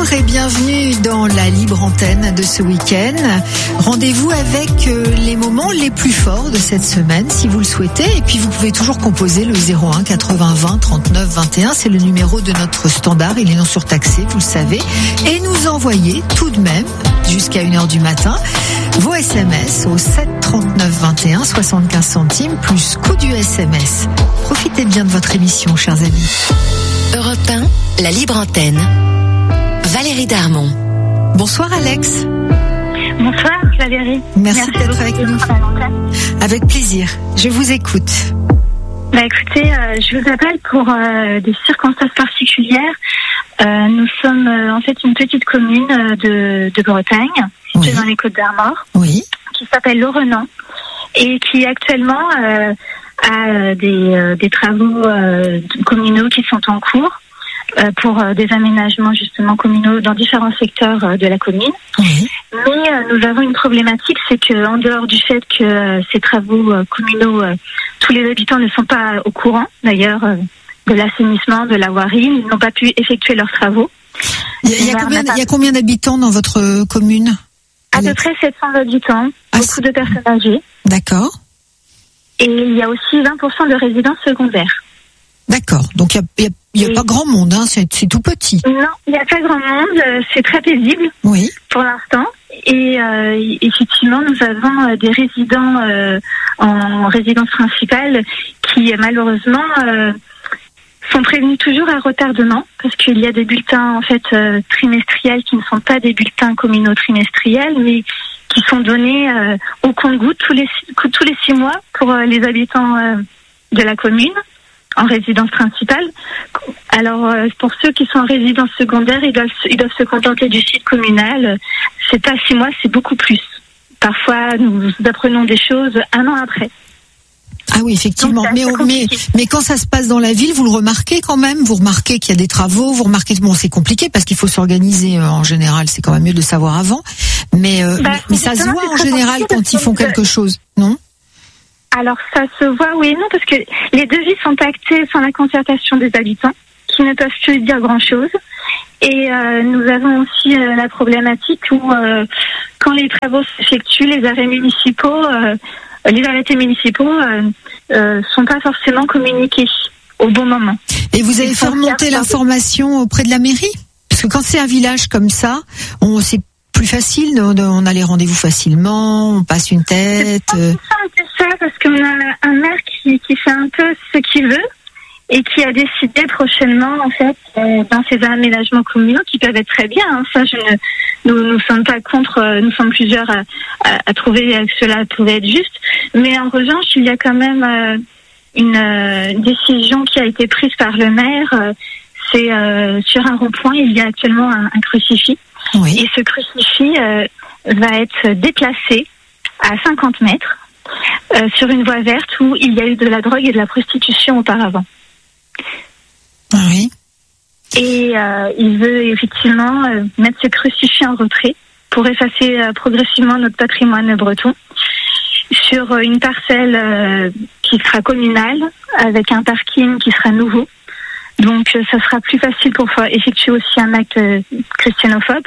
Bonjour et bienvenue dans la libre antenne de ce week-end. Rendez-vous avec les moments les plus forts de cette semaine si vous le souhaitez. Et puis vous pouvez toujours composer le 01 80 20 39 21. C'est le numéro de notre standard. Il est non surtaxé, vous le savez. Et nous envoyer tout de même jusqu'à 1h du matin vos SMS au 7 39 21 75 centimes plus coût du SMS. Profitez bien de votre émission, chers amis. Europe 1, la libre antenne. Valérie Darmon. Bonsoir Alex. Bonsoir Valérie. Merci d'être avec nous. Avec plaisir. Je vous écoute. Écoutez, je vous appelle pour des circonstances particulières. Nous sommes en fait une petite commune de Bretagne, située dans les Côtes-d'Armor, qui s'appelle Laurenant et qui actuellement a des travaux communaux qui sont en cours pour des aménagements justement communaux dans différents secteurs de la commune. Mais nous avons une problématique, c'est que en dehors du fait que ces travaux communaux, tous les habitants ne sont pas au courant d'ailleurs de l'assainissement, de la voirie, ils n'ont pas pu effectuer leurs travaux. Il y a combien d'habitants dans votre commune? À peu près 700 habitants, beaucoup de personnes âgées. D'accord. Et il y a aussi 20% de résidences secondaires. D'accord. Donc il y a pas grand monde, hein. C'est tout petit. Non, il n'y a pas grand monde. C'est très paisible. Oui. Pour l'instant. Et effectivement, nous avons des résidents en résidence principale qui malheureusement sont prévenus toujours à retardement parce qu'il y a des bulletins en fait trimestriels qui ne sont pas des bulletins communaux trimestriels, mais qui sont donnés au compte-gouttes tous les 6 mois pour les habitants de la commune en résidence principale. Alors pour ceux qui sont en résidence secondaire, ils doivent se contenter du site communal. C'est pas 6 mois, c'est beaucoup plus. Parfois nous apprenons des choses 1 an après. Ah oui, effectivement. Mais quand ça se passe dans la ville, vous le remarquez quand même. Vous remarquez qu'il y a des travaux. Vous remarquez c'est compliqué parce qu'il faut s'organiser en général. C'est quand même mieux de savoir avant. Mais ça se voit en général quand ils font quelque chose, non? Alors ça se voit, oui et non, parce que les devis sont actés sans la concertation des habitants, qui ne peuvent plus dire grand-chose. Et nous avons aussi la problématique où quand les travaux s'effectuent, les arrêtés municipaux sont pas forcément communiqués au bon moment. Et vous avez fait remonter l'information auprès de la mairie? Parce que quand c'est un village comme ça, c'est plus facile, on a les rendez-vous facilement, on passe une tête. C'est ça, parce qu'on a un maire qui fait un peu ce qu'il veut et qui a décidé prochainement, en fait, dans ces aménagements communaux qui peuvent être très bien. Hein, ça, nous sommes pas contre, nous sommes plusieurs à trouver que cela pouvait être juste. Mais en revanche, il y a quand même une décision qui a été prise par le maire. C'est sur un rond-point, il y a actuellement un crucifix. Oui. Et ce crucifix va être déplacé à 50 mètres sur une voie verte où il y a eu de la drogue et de la prostitution auparavant. Oui. Et il veut effectivement mettre ce crucifix en retrait pour effacer progressivement notre patrimoine breton sur une parcelle qui sera communale avec un parking qui sera nouveau. Donc ça sera plus facile pour effectuer aussi un acte christianophobe.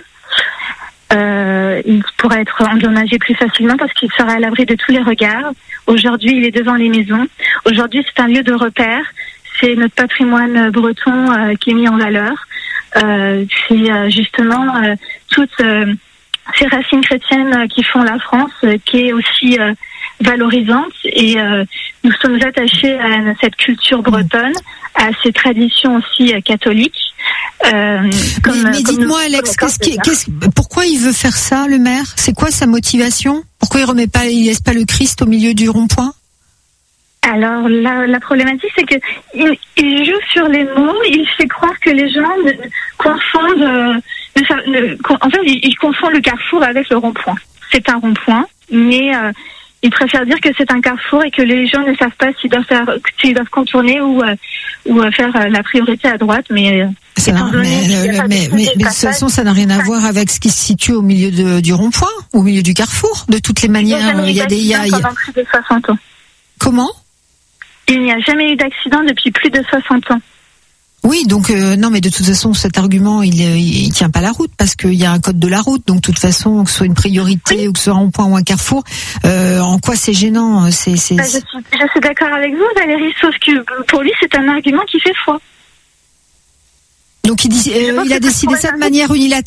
Il pourra être endommagé plus facilement parce qu'il sera à l'abri de tous les regards. Aujourd'hui, il est devant les maisons. Aujourd'hui, c'est un lieu de repère. C'est notre patrimoine breton qui est mis en valeur. C'est justement toutes ces racines chrétiennes qui font la France, qui est aussi valorisante. Et nous sommes attachés à cette culture bretonne, à ces traditions aussi catholiques. Mais dites-moi, Alex, pourquoi il veut faire ça, le maire? C'est quoi sa motivation? Pourquoi il laisse pas le Christ au milieu du rond-point? Alors la problématique, c'est que il joue sur les mots. Il fait croire que les gens confondent. En fait, il confond le carrefour avec le rond-point. C'est un rond-point, mais il préfère dire que c'est un carrefour et que les gens ne savent pas s'ils doivent contourner ou faire la priorité à droite. Mais de toute façon, ça n'a rien à voir avec ce qui se situe au milieu du rond-point, au milieu du carrefour. De toutes les manières, il y a pendant plus de 60 ans. Comment? Il n'y a jamais eu d'accident depuis plus de 60 ans. Oui, donc non, mais de toute façon, cet argument, il tient pas la route parce qu'il y a un code de la route. Donc, de toute façon, que ce soit une priorité ou que ce soit un rond-point ou un carrefour, en quoi c'est gênant Je suis d'accord avec vous, Valérie, sauf que pour lui, c'est un argument qui fait foi. Donc, il a décidé ça de manière unilatérale ?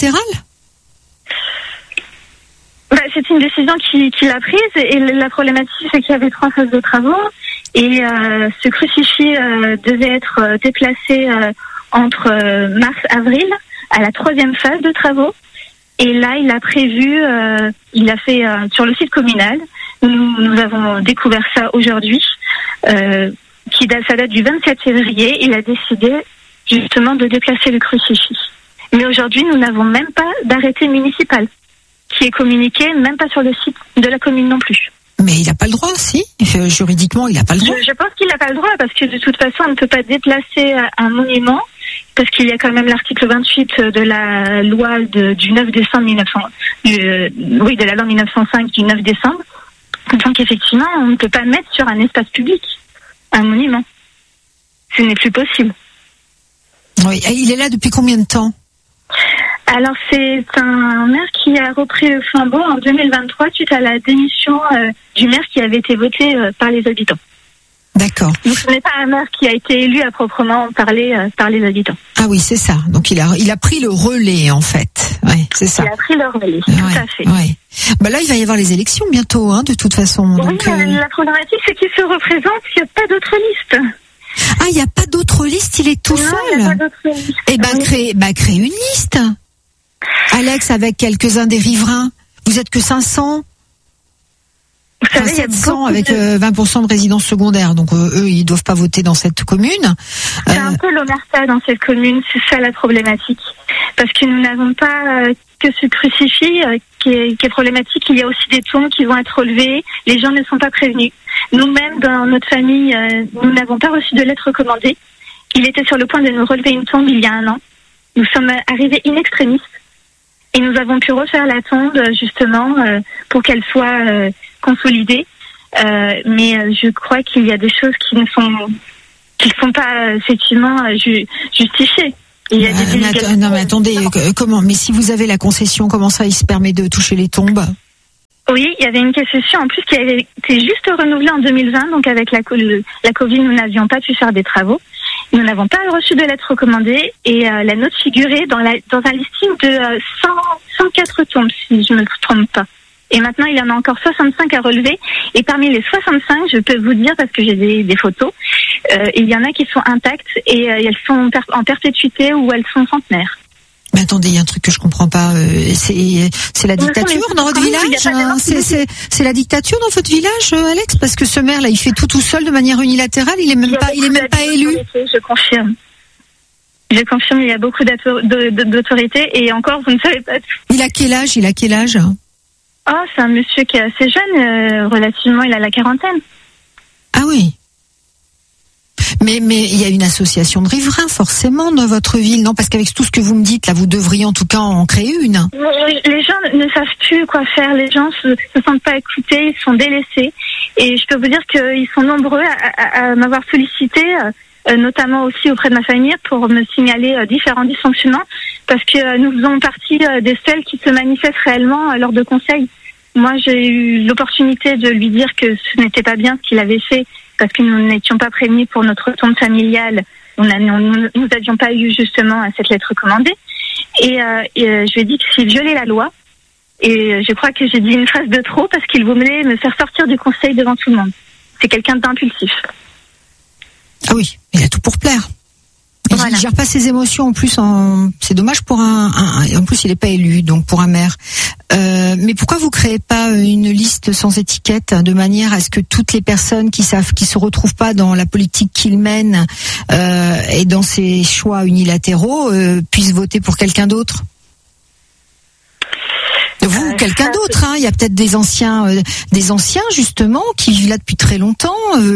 C'est une décision qu'il a prise et la problématique, c'est qu'il y avait 3 phases de travaux et ce crucifix devait être déplacé entre mars-avril à la 3e phase de travaux. Et là, il a prévu, il a fait sur le site communal, nous avons découvert ça aujourd'hui, ça date du 27 février, il a décidé justement de déplacer le crucifix. Mais aujourd'hui, nous n'avons même pas d'arrêté municipal qui est communiqué, même pas sur le site de la commune non plus. Mais il n'a pas le droit, si. Juridiquement, il n'a pas le droit. Je pense qu'il n'a pas le droit, parce que de toute façon, on ne peut pas déplacer un monument, parce qu'il y a quand même l'article 28 de la loi du 9 décembre de la loi 1905 du 9 décembre. Donc effectivement, on ne peut pas mettre sur un espace public un monument. Ce n'est plus possible. Oui, et il est là depuis combien de temps ? Alors, c'est un maire qui a repris le flambeau en 2023 suite à la démission du maire qui avait été voté par les habitants. D'accord. Donc, ce n'est pas un maire qui a été élu à proprement parler par les habitants. Ah oui, c'est ça. Donc, il a pris le relais, en fait. Ouais, c'est ça. Il a pris le relais, tout à fait. Ouais. Là, il va y avoir les élections bientôt, de toute façon. Donc, la problématique, c'est qu'il se représente, il n'y a pas d'autre liste. Ah, il n'y a pas d'autre liste, il est tout seul. Il n'y a pas d'autre liste. Eh ben, créez une liste. Alex, avec quelques-uns des riverains. Vous êtes que 500 ? Vous savez, 700 avec 20% de résidences secondaires. Donc, eux, ils doivent pas voter dans cette commune. C'est un peu l'omerta dans cette commune. C'est ça la problématique. Parce que nous n'avons pas que ce crucifix qui est problématique. Il y a aussi des tombes qui vont être relevées. Les gens ne sont pas prévenus. Nous-mêmes, dans notre famille, nous n'avons pas reçu de lettre recommandée. Il était sur le point de nous relever une tombe il y a 1 an. Nous sommes arrivés in extremis. Et nous avons pu refaire la tombe, justement, pour qu'elle soit consolidée. Mais je crois qu'il y a des choses qui ne sont pas, effectivement, justifiées. Il y a non, mais attendez, comment ? Mais si vous avez la concession, comment ça, il se permet de toucher les tombes ? Oui, il y avait une concession en plus qui avait été juste renouvelée en 2020. Donc avec la Covid, nous n'avions pas pu faire des travaux. Nous n'avons pas reçu de lettre recommandée et la note figurait dans un listing de 104 tombes, si je ne me trompe pas. Et maintenant, il y en a encore 65 à relever. Et parmi les 65, je peux vous dire, parce que j'ai des photos, il y en a qui sont intactes et elles sont en perpétuité ou elles sont centenaires. Mais attendez, il y a un truc que je comprends pas. C'est la dictature dans votre village ? C'est la dictature dans votre village, Alex ? Parce que ce maire là, il fait tout seul de manière unilatérale. Il est même pas élu. Je confirme. Il y a beaucoup d'autorité et encore, vous ne savez pas tout. Il a quel âge ? Oh, c'est un monsieur qui est assez jeune, relativement. Il a la quarantaine. Ah oui. Mais il y a une association de riverains forcément dans votre ville, non ? Parce qu'avec tout ce que vous me dites, là, vous devriez en tout cas en créer une. Les gens ne savent plus quoi faire. Les gens se sentent pas écoutés, ils sont délaissés. Et je peux vous dire qu'ils sont nombreux à m'avoir sollicité, notamment aussi auprès de ma famille, pour me signaler différents dysfonctionnements, parce que nous faisons partie des seuls qui se manifestent réellement lors de conseils. Moi, j'ai eu l'opportunité de lui dire que ce n'était pas bien ce qu'il avait fait, parce que nous n'étions pas prévenus pour notre tombe familiale. Nous n'avions pas eu justement cette lettre recommandée. Et je lui ai dit qu'il violait la loi. Et je crois que j'ai dit une phrase de trop parce qu'il voulait me faire sortir du conseil devant tout le monde. C'est quelqu'un d'impulsif. Ah oui, il a tout pour plaire. Voilà. Il gère pas ses émotions en plus. C'est dommage pour en plus il est pas élu, donc pour un maire. Mais pourquoi vous créez pas une liste sans étiquette de manière à ce que toutes les personnes qui se retrouvent pas dans la politique qu'il mène et dans ses choix unilatéraux puissent voter pour quelqu'un d'autre? Vous, quelqu'un d'autre, il y a peut-être des anciens justement qui vivent là depuis très longtemps.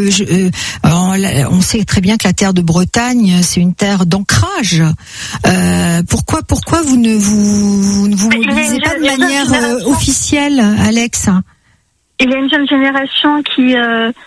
On sait très bien que la terre de Bretagne, c'est une terre d'ancrage. Pourquoi vous ne vous mobilisez pas de manière officielle, Alex? Il y a une jeune génération qui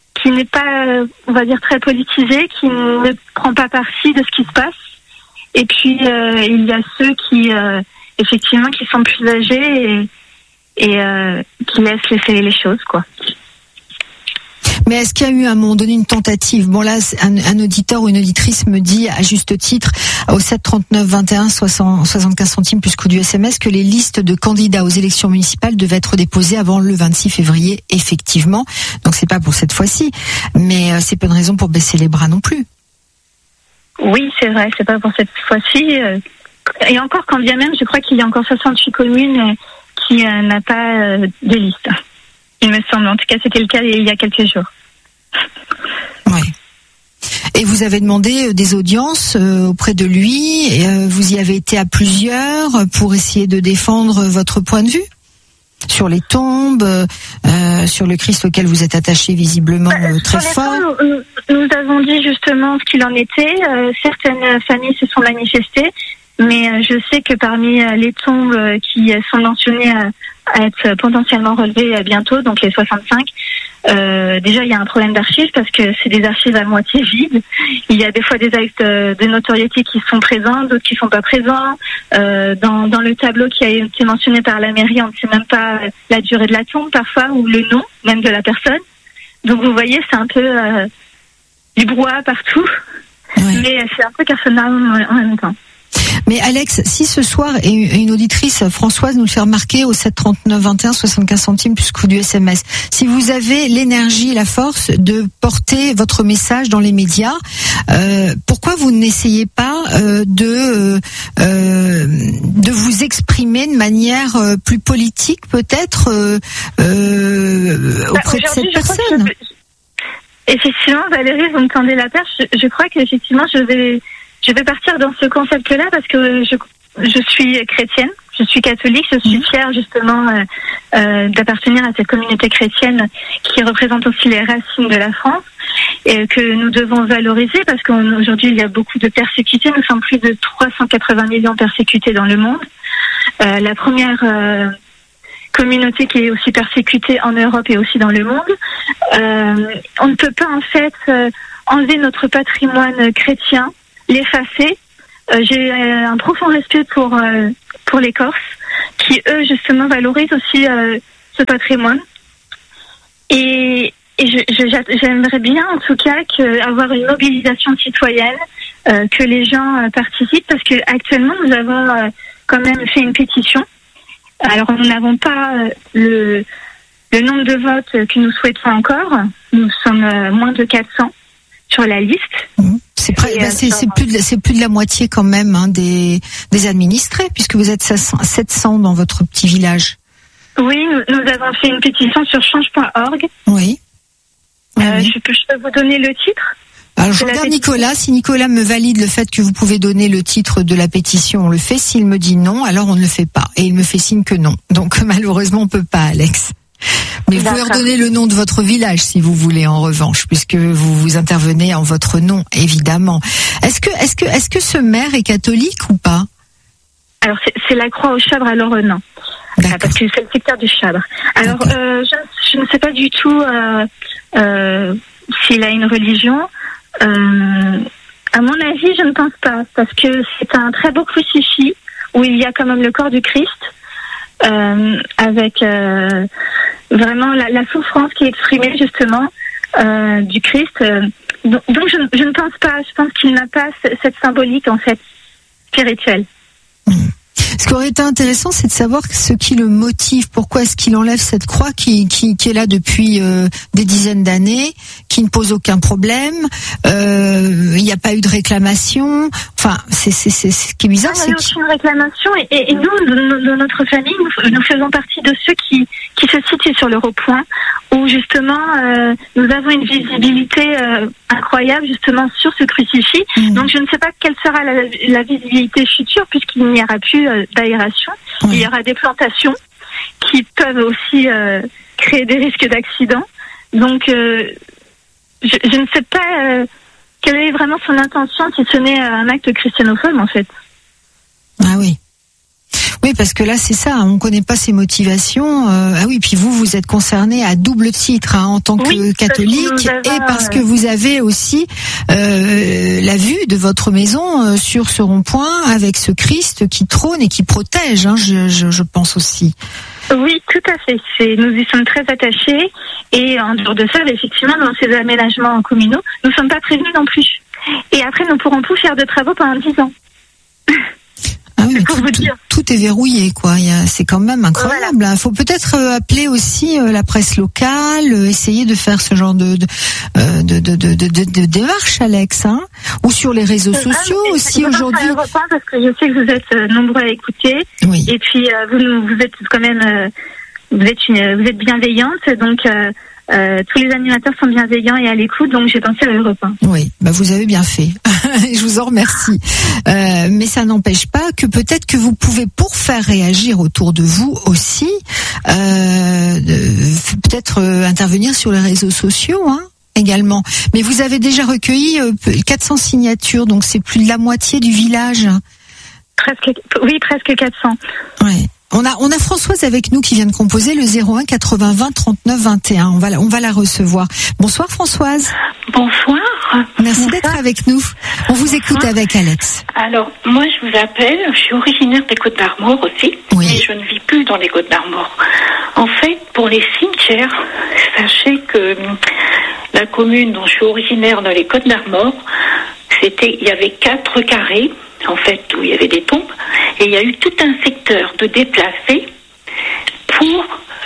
qui n'est pas, on va dire, très politisé, qui ne prend pas parti de ce qui se passe. Et puis il y a ceux qui effectivement qui sont plus âgés et qui laissent laisser les choses, quoi. Mais est-ce qu'il y a eu à un moment donné une tentative? Bon là, un auditeur ou une auditrice me dit à juste titre au 7 39 21 75 centimes plus coût du SMS que les listes de candidats aux élections municipales devaient être déposées avant le 26 février, effectivement. Donc c'est pas pour cette fois-ci, mais c'est pas une raison pour baisser les bras non plus. Oui, c'est vrai, c'est pas pour cette fois-ci. Et encore, quand bien même, je crois qu'il y a encore 68 communes qui n'a pas de liste. Il me semble, en tout cas, c'était le cas il y a quelques jours. Oui. Et vous avez demandé des audiences auprès de lui. Vous y avez été à plusieurs pour essayer de défendre votre point de vue sur les tombes, sur le Christ auquel vous êtes attaché visiblement très fort. Nous avons dit justement ce qu'il en était. Certaines familles se sont manifestées, mais je sais que parmi les tombes qui sont mentionnées à être potentiellement relevées bientôt, donc les 65, déjà il y a un problème d'archives parce que c'est des archives à moitié vides. Il y a des fois des actes de notoriété qui sont présents, d'autres qui sont pas présents. Dans le tableau qui a été mentionné par la mairie, on ne sait même pas la durée de la tombe parfois ou le nom même de la personne. Donc vous voyez, c'est un peu du brouhaha partout, mais c'est un peu cassonable en même temps. Mais Alex, si ce soir, et une auditrice, Françoise, nous le fait remarquer au 7 39 21 75 centimes plus coût du SMS, si vous avez l'énergie et la force de porter votre message dans les médias, pourquoi vous n'essayez pas de vous exprimer de manière plus politique peut-être auprès de cette personne? Effectivement, Valérie, vous me tendez la perche. Je crois qu'effectivement, je vais partir dans ce concept-là parce que je suis chrétienne, je suis catholique, je suis fière justement d'appartenir à cette communauté chrétienne qui représente aussi les racines de la France et que nous devons valoriser parce qu'aujourd'hui il y a beaucoup de persécutés. Nous sommes plus de 380 millions persécutés dans le monde. La première communauté qui est aussi persécutée en Europe et aussi dans le monde. On ne peut pas en fait enlever notre patrimoine chrétien, l'effacer. J'ai un profond respect pour les Corses qui eux justement valorisent aussi ce patrimoine et j'aimerais bien en tout cas avoir une mobilisation citoyenne, que les gens participent parce que actuellement nous avons quand même fait une pétition. Alors nous n'avons pas le nombre de votes que nous souhaitons encore. Nous sommes moins de 400 sur la liste. C'est plus de la moitié quand même des administrés puisque vous êtes 700 dans votre petit village. Oui, nous avons fait une pétition sur change.org. Oui. Je peux vous donner le titre? Alors je regarde Nicolas. Si Nicolas me valide le fait que vous pouvez donner le titre de la pétition, on le fait. S'il me dit non, alors on ne le fait pas. Et il me fait signe que non. Donc malheureusement on peut pas, Alex. Mais vous pouvez redonner le nom de votre village si vous voulez en revanche, puisque vous intervenez en votre nom, évidemment. Est-ce que ce maire est catholique ou pas? Alors c'est la Croix au Chabre, alors non. Parce que c'est le secteur du Chabre. Alors je ne sais pas du tout s'il a une religion. À mon avis, je ne pense pas, parce que c'est un très beau crucifix où il y a quand même le corps du Christ, avec vraiment la souffrance qui est exprimée justement du Christ. Donc je ne pense pas. Je pense qu'il n'a pas cette symbolique en fait spirituelle. Ce qui aurait été intéressant, c'est de savoir ce qui le motive. Pourquoi est-ce qu'il enlève cette croix qui est là depuis des dizaines d'années, qui ne pose aucun problème. Il n'y a pas eu de réclamation. Enfin, c'est ce qui est bizarre. Il y a aussi une réclamation et nous, de notre famille, nous faisons partie de ceux qui se situent sur le rond-point où justement nous avons une visibilité incroyable justement sur ce crucifix. Donc je ne sais pas quelle sera la visibilité future puisqu'il n'y aura plus d'aération. Il y aura des plantations qui peuvent aussi créer des risques d'accident. Donc je ne sais pas quelle est vraiment son intention si ce n'est un acte christianophobe en fait. Ah oui. Oui, parce que là, c'est ça, on ne connaît pas ses motivations. Ah oui, puis vous êtes concerné à double titre en tant que catholique et parce que vous avez aussi la vue de votre maison sur ce rond-point avec ce Christ qui trône et qui protège, je pense aussi. Oui, tout à fait. Nous y sommes très attachés et en dehors de ça, effectivement, dans ces aménagements communaux, nous ne sommes pas prévenus non plus. Et après, nous pourrons plus faire de travaux pendant 10 ans. Ah oui, tout est verrouillé, quoi. C'est quand même incroyable. Il faut peut-être appeler aussi la presse locale, essayer de faire ce genre de démarche, Alex, ou sur les réseaux sociaux aussi aujourd'hui. Parce que je sais que vous êtes nombreux à écouter. Oui. Et puis vous êtes quand même, vous êtes bienveillante, donc. Tous les animateurs sont bienveillants et à l'écoute, donc j'ai pensé à Europe 1. Oui, vous avez bien fait. Je vous en remercie. Mais ça n'empêche pas que peut-être que vous pouvez, pour faire réagir autour de vous aussi, peut-être intervenir sur les réseaux sociaux, également. Mais vous avez déjà recueilli 400 signatures, donc c'est plus de la moitié du village. Presque 400. Ouais. On a Françoise avec nous qui vient de composer le 01 80 20 39 21. On va la recevoir. Bonsoir Françoise. Bonsoir. Merci d'être avec nous. On vous écoute avec Alex. Alors, moi je vous appelle, je suis originaire des Côtes-d'Armor aussi, mais je ne vis plus dans les Côtes-d'Armor. En fait, pour les cimetières, sachez que la commune dont je suis originaire dans les Côtes-d'Armor, il y avait 4 carrés, en fait, où il y avait des tombes, et il y a eu tout un secteur de déplacés pour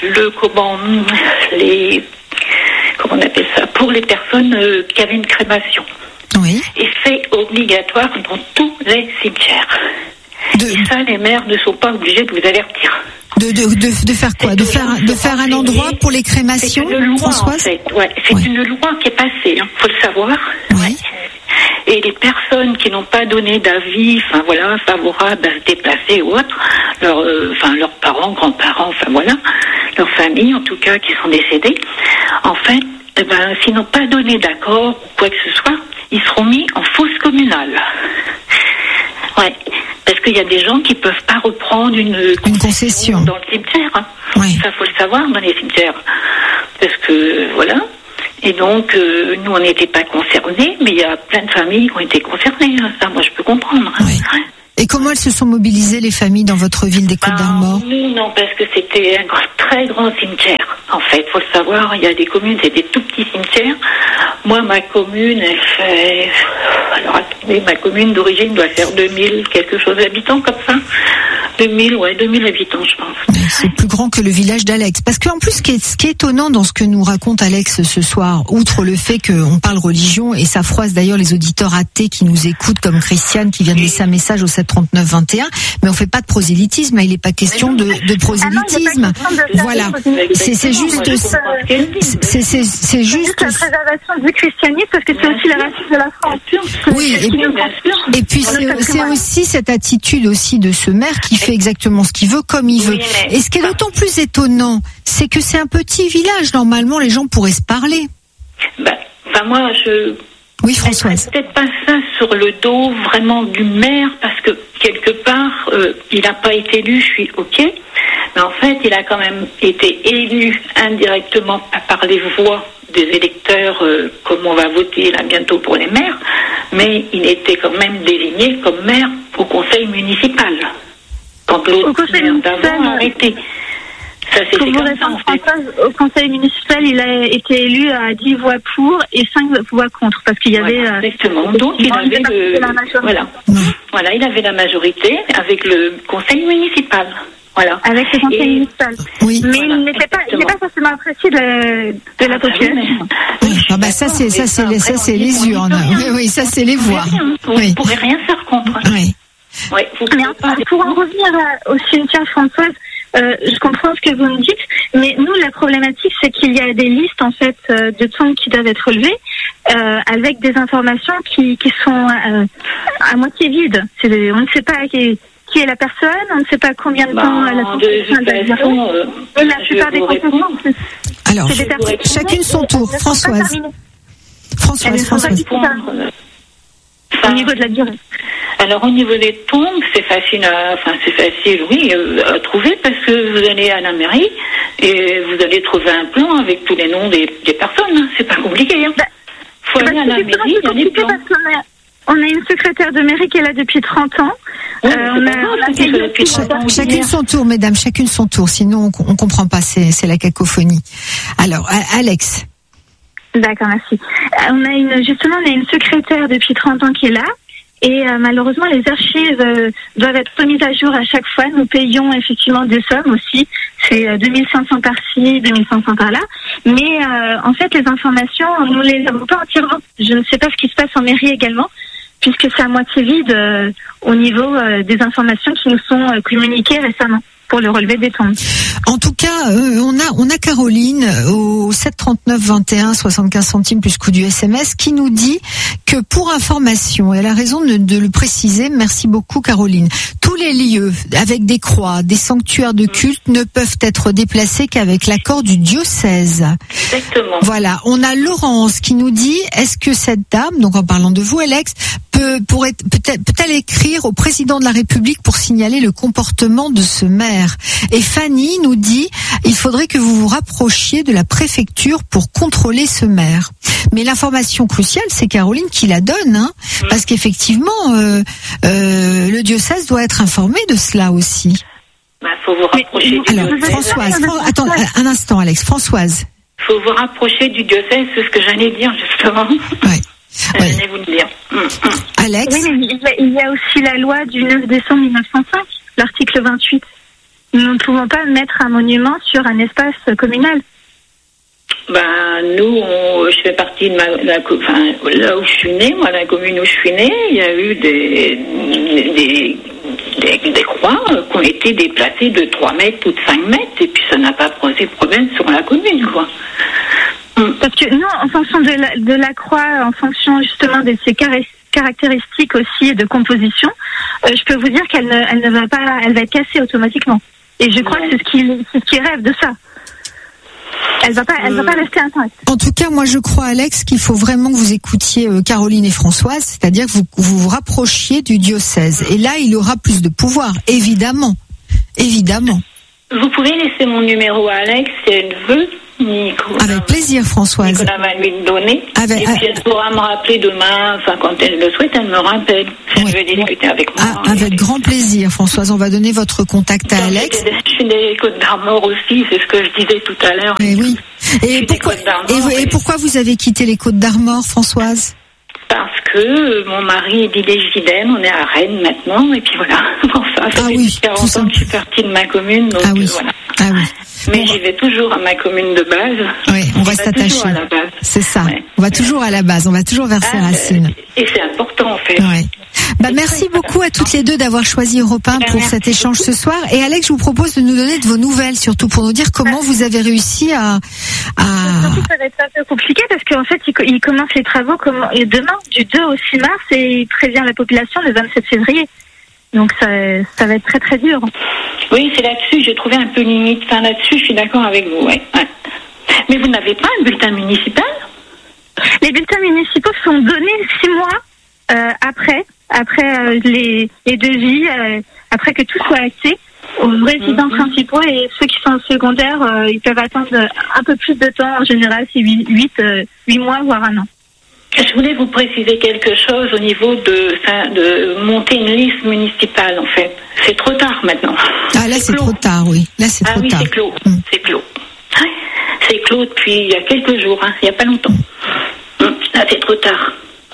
pour les personnes qui avaient une crémation. Oui. Et c'est obligatoire dans tous les cimetières. Et ça, les maires ne sont pas obligés de vous avertir. De faire quoi? De faire un endroit pour les crémations, c'est une loi, Françoise? En fait. C'est une loi qui est passée, faut le savoir. Oui. Et les personnes qui n'ont pas donné d'avis, favorables à se déplacer ou autre, leurs parents, grands-parents, leurs familles en tout cas qui sont décédés, en fait, s'ils n'ont pas donné d'accord ou quoi que ce soit, ils seront mis en fosse communale. Ouais. Parce qu'il y a des gens qui peuvent pas reprendre une concession dans le cimetière. Oui. Ça, faut le savoir dans les cimetières. Parce que, voilà. Et donc, nous, on n'était pas concernés, mais il y a plein de familles qui ont été concernées. Ça, moi, je peux comprendre. Oui. Et comment elles se sont mobilisées, les familles, dans votre ville des Côtes-d'Armor? Non, parce que c'était un très grand cimetière. En fait, faut le savoir, il y a des communes, c'est des tout petits cimetières. Moi, ma commune, elle fait... Alors, attendez, ma commune d'origine doit faire 2000 quelque chose d'habitants, comme ça. 2000 habitants, je pense. C'est plus grand que le village d'Alex. Parce qu'en plus, ce qui est étonnant dans ce que nous raconte Alex ce soir, outre le fait qu'on parle religion, et ça froisse d'ailleurs les auditeurs athées qui nous écoutent, comme Christiane, qui vient de laisser un message au 739 21, mais on fait pas de prosélytisme, il n'est pas question de prosélytisme. Voilà. C'est juste la préservation du christianisme, parce que c'est aussi la racine de la France. Oui, et puis c'est aussi cette attitude aussi de ce maire qui fait exactement ce qu'il veut, comme il veut. Et ce qui est d'autant plus étonnant, c'est que c'est un petit village. Normalement, les gens pourraient se parler. Moi, Oui, Françoise. Peut-être pas ça sur le dos vraiment du maire, parce que quelque part, il n'a pas été élu, je suis OK. Mais en fait, il a quand même été élu indirectement par les voix des électeurs, comme on va voter là bientôt pour les maires, mais il était quand même désigné comme maire au conseil municipal. Quand l'autre maire d'avant a arrêté. Ça, c'était comme ça, en fait. Au conseil municipal, il a été élu à 10 voix pour et 5 voix contre, parce qu'il y avait... exactement. Donc, il avait il avait la majorité avec le conseil municipal. Voilà. Avec le conseil municipal. Oui. Mais il n'est pas forcément apprécié de la population. Oui. Ça, c'est les urnes. Oui, ça, c'est les voix. Vous ne pourrez rien faire contre. Oui. Mais pour en revenir au cimetière, Françoise, je comprends ce que vous me dites, mais nous, la problématique, c'est qu'il y a des listes, en fait, de tombes qui doivent être relevées, avec des informations qui sont à moitié vides. On ne sait pas qui est la personne, on ne sait pas combien de temps elle a et la plupart des concessions. Alors, chacune son tour. Françoise. Au niveau de la durée. Alors au niveau des tombes, c'est facile à trouver parce que vous allez à la mairie et vous allez trouver un plan avec tous les noms des personnes. Hein. C'est pas compliqué. Hein. Faut aller à la mairie, il y a des plans. On a une secrétaire de mairie qui est là depuis 30 ans. Oui, chacune son tour, mesdames, chacune son tour. Sinon, on comprend pas. C'est la cacophonie. Alors, Alex. D'accord, merci. On a une secrétaire depuis 30 ans qui est là. Et malheureusement, les archives doivent être remises à jour à chaque fois. Nous payons effectivement des sommes aussi. C'est 2500 par-ci, 2500 par-là. Mais en fait, les informations, nous les avons pas entièrement. Je ne sais pas ce qui se passe en mairie également, puisque c'est à moitié vide au niveau des informations qui nous sont communiquées récemment pour le relevé des tombes. En tout cas, on a Caroline au 739 21 75 centimes plus coût du SMS qui nous dit que pour information, elle a raison de le préciser, merci beaucoup Caroline, tous les lieux avec des croix, des sanctuaires de culte ne peuvent être déplacés qu'avec l'accord du diocèse. Exactement. Voilà, on a Laurence qui nous dit, est-ce que cette dame, donc en parlant de vous Alex, peut-elle écrire au président de la République pour signaler le comportement de ce maire? Et Fanny nous dit, il faudrait que vous vous rapprochiez de la préfecture pour contrôler ce maire. Mais l'information cruciale, c'est Caroline qui la donne, hein, parce qu'effectivement, le diocèse doit être informé de cela aussi. Faut vous rapprocher. Alors, Françoise, attends un instant, Alex. Françoise. Faut vous rapprocher du diocèse, c'est ce que j'allais dire justement. Ouais. J'allais vous le dire. Alex. Oui, mais il y a aussi la loi du 9 décembre 1905, l'article 28. Nous ne pouvons pas mettre un monument sur un espace communal. Nous, je fais partie de là où je suis née, moi, la commune où je suis née, il y a eu des croix qui ont été déplacées de 3 mètres ou de 5 mètres, et puis ça n'a pas posé problème sur la commune, quoi. Parce que nous, en fonction de la croix, en fonction justement de ses caractéristiques aussi et de composition, je peux vous dire qu'elle ne va pas, elle va être cassée automatiquement. Et je crois que c'est ce qui rêve de ça. Elle va pas rester intacte. En tout cas, moi je crois, Alex, qu'il faut vraiment que vous écoutiez Caroline et Françoise, c'est-à-dire que vous rapprochiez du diocèse. Et là, il aura plus de pouvoir, évidemment. Évidemment. Vous pouvez laisser mon numéro à Alex si elle veut. Avec plaisir, Françoise. Nicolas va lui le donner. Et puis elle pourra me rappeler demain, quand elle le souhaite, elle me rappelle. Si elle veut discuter avec moi. Avec grand plaisir, Françoise. On va donner votre contact à Alex. Je suis des Côtes d'Armor aussi, c'est ce que je disais tout à l'heure. Et oui. Et pourquoi vous avez quitté les Côtes d'Armor, Françoise? Parce que mon mari est d'Ille-et-Vilaine, on est à Rennes maintenant, et puis voilà. Ça fait 40 ans que je suis partie de ma commune, donc voilà. Ah oui. Mais j'y vais toujours à ma commune de base. Oui, on va s'attacher. C'est ça. Ouais. On va toujours à la base, on va toujours vers ses racines. Et c'est important en fait. Ouais. Merci beaucoup à toutes les deux d'avoir choisi Europe 1 pour cet échange ce soir. Et Alex, je vous propose de nous donner de vos nouvelles, surtout pour nous dire comment vous avez réussi à... Ça va être un peu compliqué parce qu'en fait, il commence les travaux demain, du 2 au 6 mars, et il prévient la population le 27 février. Donc ça va être très très dur. Oui, c'est là-dessus, j'ai trouvé un peu limite. Là-dessus, je suis d'accord avec vous, ouais. Mais vous n'avez pas un bulletin municipal? Les bulletins municipaux sont donnés 6 mois après les devis, après que tout soit acté aux résidents principaux, et ceux qui sont secondaires, ils peuvent attendre un peu plus de temps. En général, c'est 8 mois, voire 1 an. Je voulais vous préciser quelque chose au niveau de monter une liste municipale, en fait. C'est trop tard maintenant. Ah, là, c'est trop tard, oui. Là, c'est trop tard. C'est clos. C'est clos. C'est clos depuis il y a quelques jours, il n'y a pas longtemps. Là, c'est trop tard.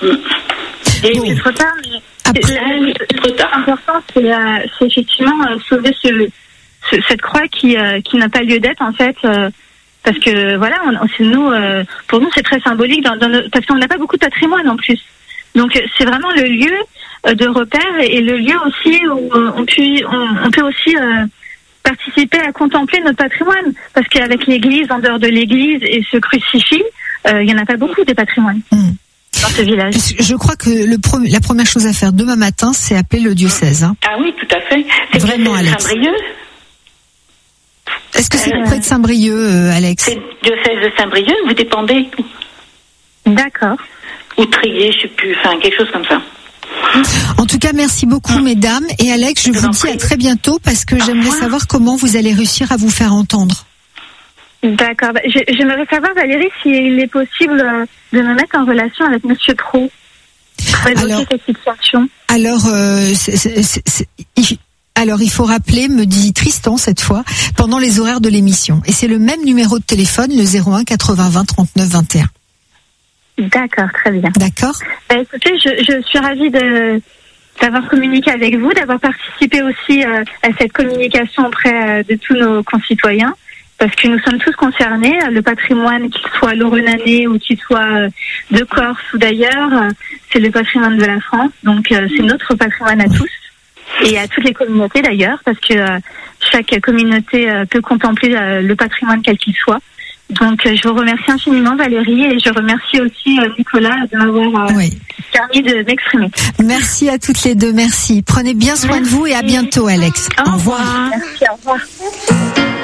Et c'est trop tard, mais c'est trop tard. L'important, c'est effectivement sauver cette croix qui n'a pas lieu d'être, en fait. Parce que voilà, pour nous c'est très symbolique parce qu'on n'a pas beaucoup de patrimoine en plus. Donc c'est vraiment le lieu de repère et le lieu aussi où on peut aussi participer à contempler notre patrimoine. Parce qu'avec l'église, en dehors de l'église et ce crucifix, il y en a pas beaucoup des patrimoines dans ce village. Je crois que la première chose à faire demain matin, c'est appeler le diocèse. Ah oui, tout à fait. C'est vraiment, Alex. Saint-Brieuc. Est-ce que c'est près de Saint-Brieuc, Alex? C'est le diocèse de Saint-Brieuc, vous dépendez. D'accord. Ou Trier, je sais plus, quelque chose comme ça. En tout cas, merci beaucoup, mesdames. Et Alex, je vous dis à très bientôt parce que j'aimerais savoir comment vous allez réussir à vous faire entendre. D'accord. J'aimerais savoir, Valérie, s'il est possible de me mettre en relation avec Monsieur Pro pour évoquer cette situation. Alors, il faut rappeler, me dit Tristan cette fois, pendant les horaires de l'émission. Et c'est le même numéro de téléphone, le 01 80 20 39 21. D'accord, très bien. D'accord. Écoutez, je suis ravie d'avoir communiqué avec vous, d'avoir participé aussi à cette communication auprès de tous nos concitoyens, parce que nous sommes tous concernés. Le patrimoine, qu'il soit lorrainais ou qu'il soit de Corse ou d'ailleurs, c'est le patrimoine de la France. Donc, c'est notre patrimoine à tous et à toutes les communautés d'ailleurs, parce que chaque communauté peut contempler le patrimoine quel qu'il soit. Donc, je vous remercie infiniment, Valérie, et je remercie aussi Nicolas de m'avoir permis de m'exprimer. Merci à toutes les deux, merci. Prenez bien soin de vous et à bientôt, Alex. Au revoir. Merci, au revoir.